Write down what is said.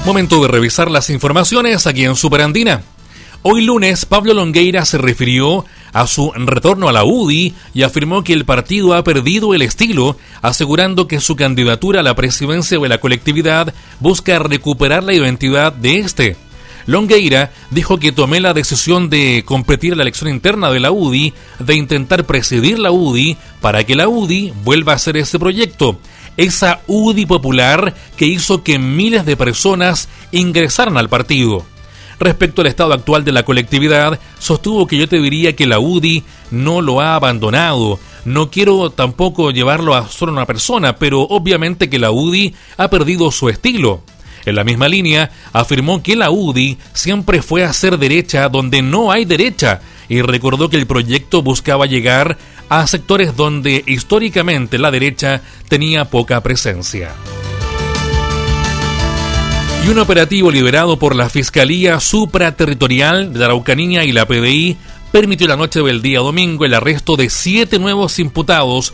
Momento de revisar las informaciones aquí en Superandina. Hoy lunes, Pablo Longueira se refirió a su retorno a la UDI y afirmó que el partido ha perdido el estilo, asegurando que su candidatura a la presidencia de la colectividad busca recuperar la identidad de este. Longueira dijo que tomé la decisión de competir en la elección interna de la UDI, de intentar presidir la UDI para que la UDI vuelva a ser ese proyecto, esa UDI popular que hizo que miles de personas ingresaran al partido. Respecto al estado actual de la colectividad, sostuvo que yo te diría que la UDI no lo ha abandonado. No quiero tampoco llevarlo a solo una persona, pero obviamente que la UDI ha perdido su estilo. En la misma línea, afirmó que la UDI siempre fue a ser derecha donde no hay derecha y recordó que el proyecto buscaba llegar a sectores donde históricamente la derecha tenía poca presencia. Y un operativo liderado por la Fiscalía Supraterritorial de la Araucanía y la PDI permitió la noche del día domingo el arresto de 7 nuevos imputados